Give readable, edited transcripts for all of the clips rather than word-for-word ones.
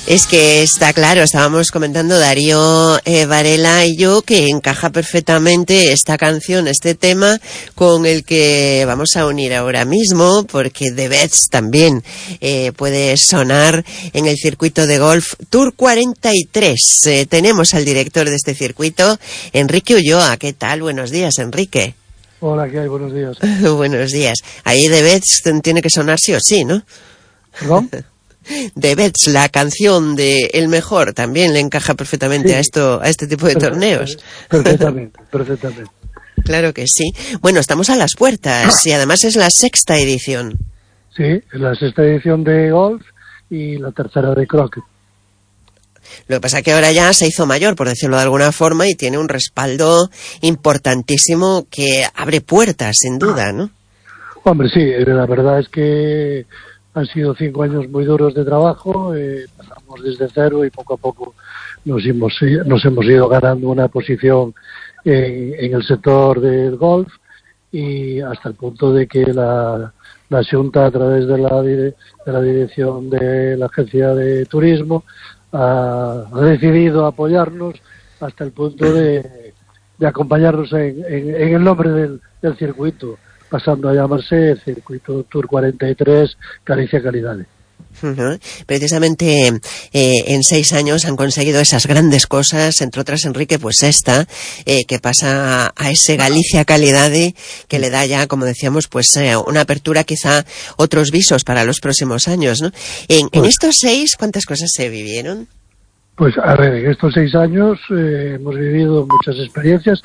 Es que está claro, estábamos comentando Darío Varela y yo que encaja perfectamente esta canción, este tema con el que vamos a unir ahora mismo, porque The Bets también puede sonar en el circuito de golf Tour 43. Tenemos al director de este circuito, Enrique Ulloa. ¿Qué tal? Buenos días, Enrique. Hola, ¿qué hay? Buenos días. Buenos días. Ahí The Bets tiene que sonar sí o sí, ¿no? ¿Perdón? The Bets, la canción de El Mejor, también le encaja perfectamente Sí. a este tipo de torneos. Perfectamente. Claro que sí. Bueno, estamos a las puertas y además es la 6ª edición. Sí, es la 6ª edición de golf y la 3ª de croquet. Lo que pasa es que ahora ya se hizo mayor, por decirlo de alguna forma, y tiene un respaldo importantísimo que abre puertas, sin duda, ¿no? Hombre, sí, la verdad es que han sido 5 años muy duros de trabajo, empezamos desde cero y poco a poco nos hemos ido ganando una posición en el sector del golf y hasta el punto de que la Xunta, a través de la dirección de la Agencia de Turismo, ha decidido apoyarnos hasta el punto de acompañarnos en el nombre del circuito, pasando a llamarse Circuito Tour 43 Galicia Calidades. Uh-huh. Precisamente en 6 años han conseguido esas grandes cosas, entre otras, Enrique, pues esta, que pasa a ese Galicia Calidade, que le da ya, como decíamos, pues una apertura, quizá otros visos para los próximos años, ¿no? En estos 6, ¿cuántas cosas se vivieron? Pues a ver, en estos 6 años hemos vivido muchas experiencias.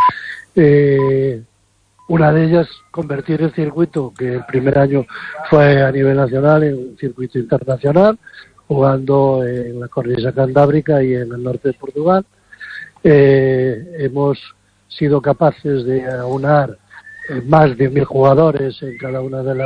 Una de ellas, convertir el circuito, que el primer año fue a nivel nacional, en un circuito internacional, jugando en la cornisa cantábrica y en el norte de Portugal. Hemos sido capaces de aunar más de 1.000 jugadores en cada una de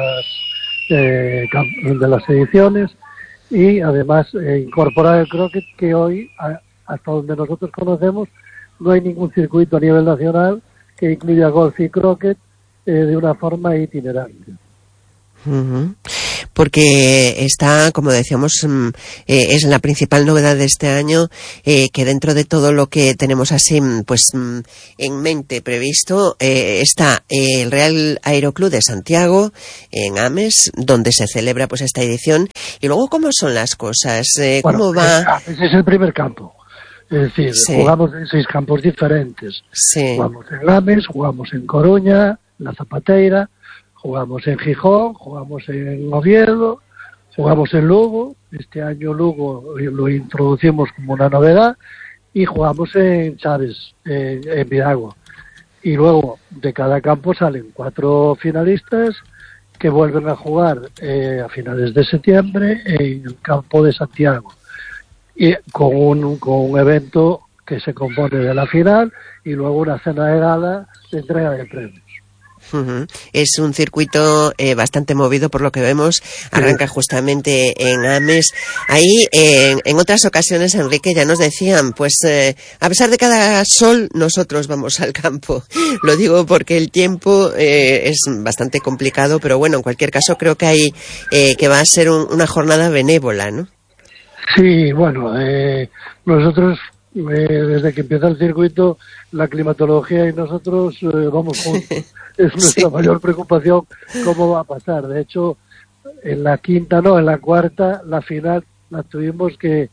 las ediciones y además incorporar el croquet, que hoy, hasta donde nosotros conocemos, no hay ningún circuito a nivel nacional que incluya golf y croquet de una forma itinerante. Uh-huh. Porque está, como decíamos, es la principal novedad de este año, que dentro de todo lo que tenemos así, pues en mente previsto, está el Real Aeroclub de Santiago, en Ames, donde se celebra pues esta edición. Y luego, ¿cómo son las cosas? ¿Cómo va? Ese es el primer campo. Es decir, sí. Jugamos en 6 campos diferentes. Sí. Jugamos en Ames, jugamos en Coruña, en La Zapateira, jugamos en Gijón, jugamos en Oviedo, jugamos en Lugo. Este año Lugo lo introducimos como una novedad y jugamos en Chaves, en Vidagua. Y luego de cada campo salen 4 finalistas que vuelven a jugar a finales de septiembre en el campo de Santiago. Y con un evento que se compone de la final y luego una cena de gala de entrega de premios. Uh-huh. Es un circuito bastante movido por lo que vemos. Arranca justamente en Ames. Ahí en otras ocasiones, Enrique, ya nos decían, pues a pesar de cada sol, nosotros vamos al campo. Lo digo porque el tiempo es bastante complicado, pero bueno, en cualquier caso creo que hay que va a ser una jornada benévola, ¿no? Sí, bueno, nosotros desde que empieza el circuito, la climatología y nosotros vamos juntos. Es nuestra mayor preocupación cómo va a pasar. De hecho, en la 5ª, en la 4ª, la final la tuvimos que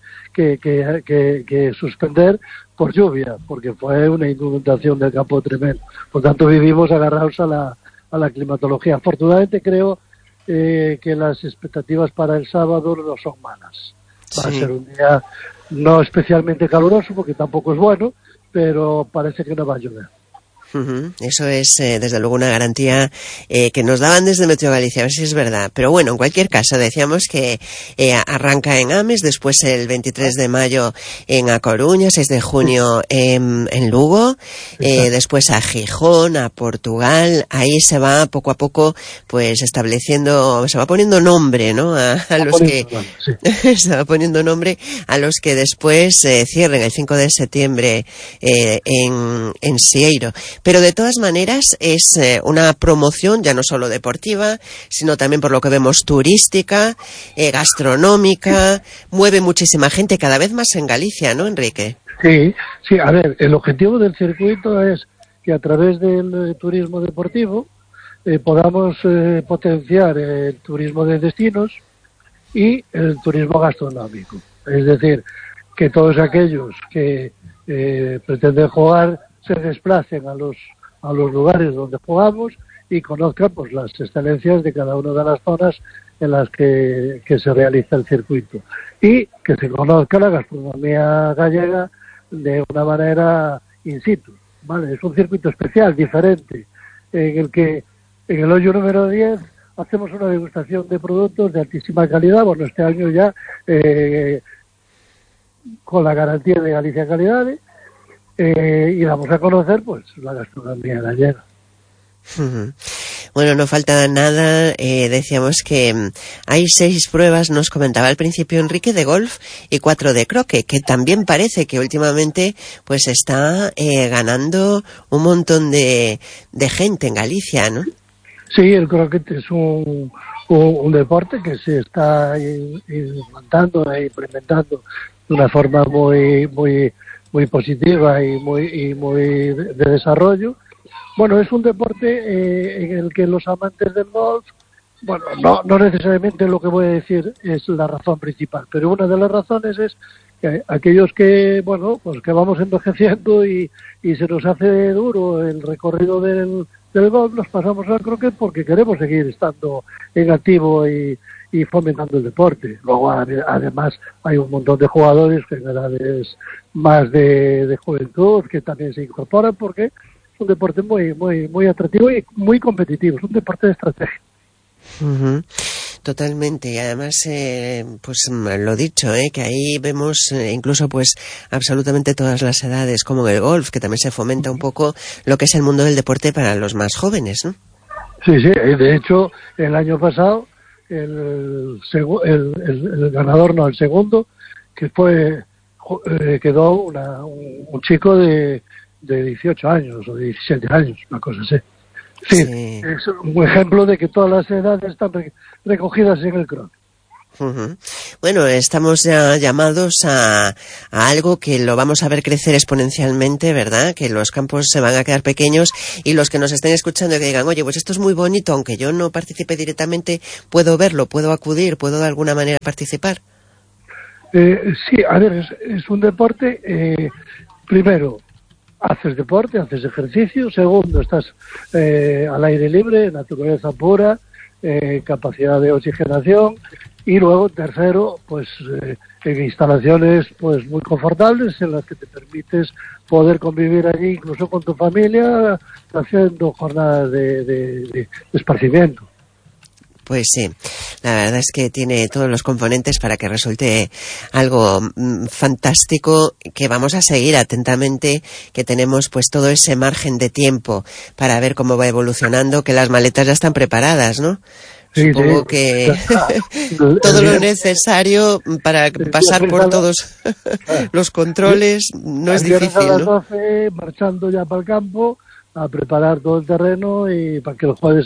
suspender por lluvia, porque fue una inundación del campo tremendo. Por tanto, vivimos agarrados a la climatología. Afortunadamente creo que las expectativas para el sábado no son malas. Va a ser un día no especialmente caluroso, porque tampoco es bueno, pero parece que no va a llover. Uh-huh. Eso es desde luego una garantía que nos daban desde Meteo Galicia, a ver si es verdad. Pero bueno, en cualquier caso decíamos que arranca en Ames, después el 23 de mayo en A Coruña, 6 de junio en Lugo, después a Gijón, a Portugal. Ahí se va poco a poco pues estableciendo, se va poniendo nombre, ¿no? A los que se va poniendo nombre a los que después cierren el 5 de septiembre en Sieiro. pero de todas maneras es una promoción ya no solo deportiva, sino también por lo que vemos turística, gastronómica, mueve muchísima gente, cada vez más en Galicia, ¿no, Enrique? Sí, sí, a ver, el objetivo del circuito es que a través del turismo deportivo podamos potenciar el turismo de destinos y el turismo gastronómico. Es decir, que todos aquellos que pretenden jugar se desplacen a los lugares donde jugamos y conozcan pues las excelencias de cada una de las zonas en las que se realiza el circuito y que se conozca la gastronomía gallega de una manera in situ, ¿vale? Es un circuito especial, diferente, en el que en el hoyo número 10 hacemos una degustación de productos de altísima calidad. Bueno, este año ya con la garantía de Galicia Calidad y vamos a conocer pues la gastronomía gallega. Bueno, no falta nada, decíamos que hay 6 pruebas, nos comentaba al principio Enrique, de golf y 4 de croquet, que también parece que últimamente pues está ganando un montón de gente en Galicia, ¿no? Sí, el croquet es un deporte que se está implantando e implementando de una forma muy positiva y muy de desarrollo. Bueno, es un deporte en el que los amantes del golf, bueno, no necesariamente lo que voy a decir es la razón principal, pero una de las razones es que aquellos que, bueno, pues que vamos envejeciendo y se nos hace duro el recorrido del golf, nos pasamos al croquet porque queremos seguir estando en activo y fomentando el deporte. Luego, además, hay un montón de jugadores que en edades más de juventud que también se incorporan porque es un deporte muy atractivo y muy competitivo, es un deporte de estrategia. Uh-huh. Totalmente, y además pues lo dicho, que ahí vemos incluso pues absolutamente todas las edades, como en el golf, que también se fomenta un poco lo que es el mundo del deporte para los más jóvenes, ¿no? Sí, de hecho el año pasado el ganador, no, el segundo, que fue quedó un chico de 18 años o de 17 años, una cosa así. Sí, es un ejemplo de que todas las edades están recogidas en el croquet. Uh-huh. Bueno, estamos ya llamados a algo que lo vamos a ver crecer exponencialmente, ¿verdad? Que los campos se van a quedar pequeños y los que nos estén escuchando y que digan, oye, pues esto es muy bonito, aunque yo no participe directamente, puedo verlo, puedo acudir, puedo de alguna manera participar. Sí, a ver, es un deporte, primero, haces deporte, haces ejercicio. Segundo, estás al aire libre, naturaleza pura, capacidad de oxigenación. Y luego, tercero, pues en instalaciones pues muy confortables en las que te permites poder convivir allí incluso con tu familia haciendo jornadas de esparcimiento. Pues sí, la verdad es que tiene todos los componentes para que resulte algo fantástico, que vamos a seguir atentamente, que tenemos pues todo ese margen de tiempo para ver cómo va evolucionando, que las maletas ya están preparadas, ¿no? Sí, Supongo que todo lo necesario para pasar por todos los controles no es difícil, ¿no? A las 12, ¿no? marchando ya para el campo a preparar todo el terreno y para que el jueves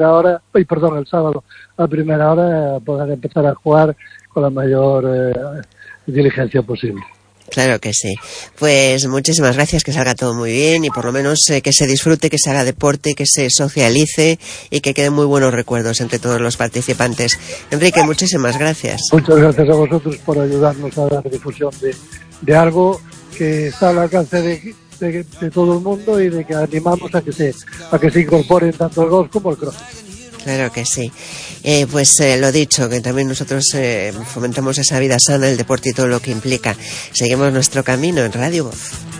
el sábado a primera hora puedan empezar a jugar con la mayor diligencia posible. Claro que sí. Pues muchísimas gracias, que salga todo muy bien y por lo menos que se disfrute, que se haga deporte, que se socialice y que queden muy buenos recuerdos entre todos los participantes. Enrique, muchísimas gracias. Muchas gracias a vosotros por ayudarnos a dar difusión de algo que está al alcance de todo el mundo y de que animamos a que se incorporen tanto el golf como el croquet. Claro que sí. Pues lo dicho, que también nosotros fomentamos esa vida sana, el deporte y todo lo que implica. Seguimos nuestro camino en Radio Voz.